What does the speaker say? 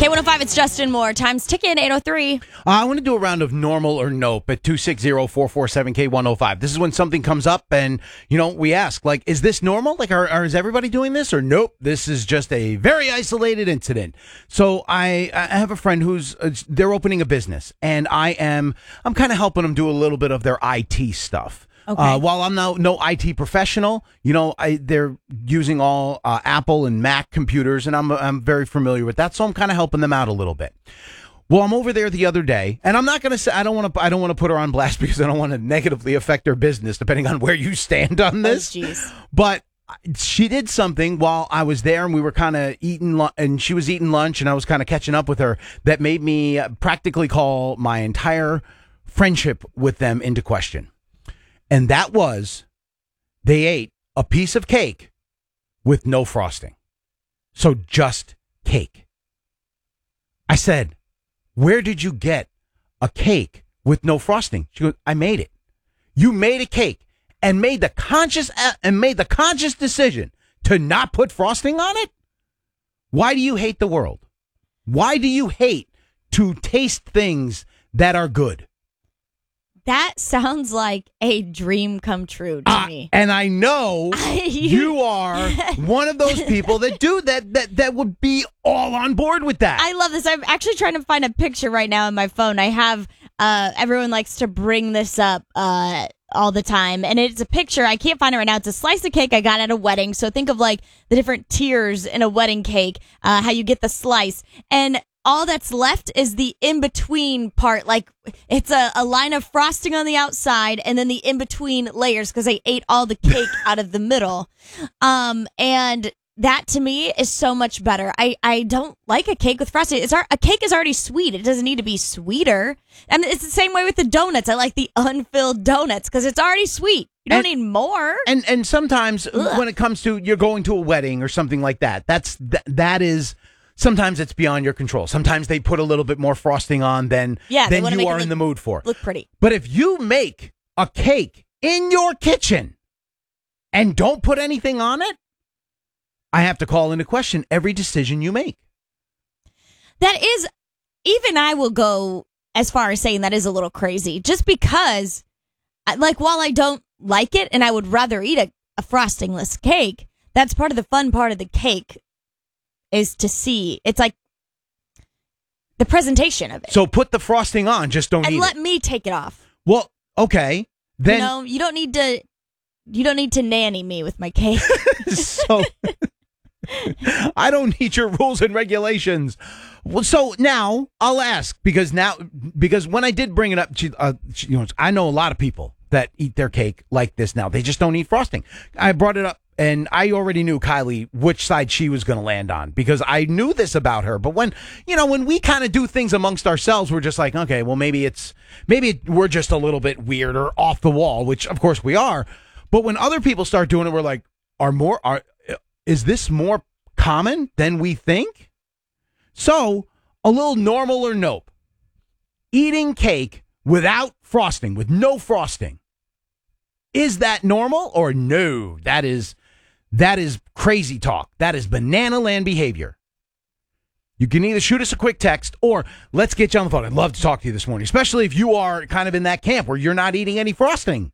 K105, it's Justin Moore. Time's ticking, 8:03. I want to do a round of normal or nope at 260-447-K105. This is when something comes up and, we ask, like, is this normal? Like, is everybody doing this? Or nope, this is just a very isolated incident. So I have a friend they're opening a business, and I'm kind of helping them do a little bit of their IT stuff. Okay. While I'm no IT professional, they're using all Apple and Mac computers, and I'm very familiar with that, so I'm kind of helping them out a little bit. Well, I'm over there the other day, and I'm not going to say I don't want to put her on blast because I don't want to negatively affect her business, depending on where you stand on this. Oh, jeez. But she did something while I was there, and we were kind of eating, and she was eating lunch, and I was kind of catching up with her. That made me practically call my entire friendship with them into question. And that was, they ate a piece of cake with no frosting. So just cake. I said, where did you get a cake with no frosting? She goes, I made it. You made a cake and made the conscious decision to not put frosting on it? Why do you hate the world? Why do you hate to taste things that are good? That sounds like a dream come true to me. And I know you are one of those people that do that would be all on board with that. I love this. I'm actually trying to find a picture right now on my phone. I have, everyone likes to bring this up all the time. And it's a picture. I can't find it right now. It's a slice of cake I got at a wedding. So think of like the different tiers in a wedding cake, how you get the slice. And all that's left is the in-between part. Like, it's a line of frosting on the outside and then the in-between layers because they ate all the cake out of the middle. And that, to me, is so much better. I don't like a cake with frosting. A cake is already sweet. It doesn't need to be sweeter. And it's the same way with the donuts. I like the unfilled donuts because it's already sweet. You don't need more. And sometimes when it comes to you're going to a wedding or something like that, that is... Sometimes it's beyond your control. Sometimes they put a little bit more frosting on than you are in the mood for. Look pretty. But if you make a cake in your kitchen and don't put anything on it, I have to call into question every decision you make. That is, even I will go as far as saying that is a little crazy. Just because, while I don't like it and I would rather eat a frostingless cake, that's part of the fun part of the cake. Is to see. It's like the presentation of it. So put the frosting on, just don't eat it. And let me take it off. Well, okay. Then you don't need to nanny me with my cake. So I don't need your rules and regulations. Well, so now I'll ask because when I did bring it up, I know a lot of people that eat their cake like this now. They just don't eat frosting. I brought it up. And I already knew Kylie which side she was going to land on because I knew this about her. But when we kind of do things amongst ourselves, we're just like, okay, well, maybe we're just a little bit weird or off the wall, which of course we are. But when other people start doing it, we're like, is this more common than we think? So a little normal or nope. Eating cake without frosting, with no frosting. Is that normal or no? That is crazy talk. That is banana land behavior. You can either shoot us a quick text or let's get you on the phone. I'd love to talk to you this morning, especially if you are kind of in that camp where you're not eating any frosting.